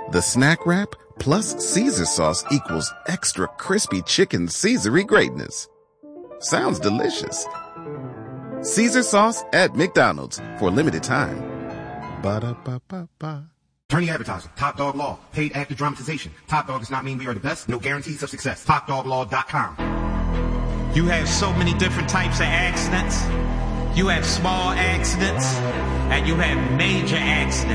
The snack wrap plus Caesar sauce equals extra crispy chicken Caesar-y greatness. Sounds delicious. Caesar sauce at McDonald's for a limited time. Ba-da-ba-ba-ba. Attorney advertising. Top Dog Law. Paid active dramatization. Top Dog does not mean we are the best. No guarantees of success. TopDogLaw.com. You have so many different types of accidents. You have small accidents and you have major accidents.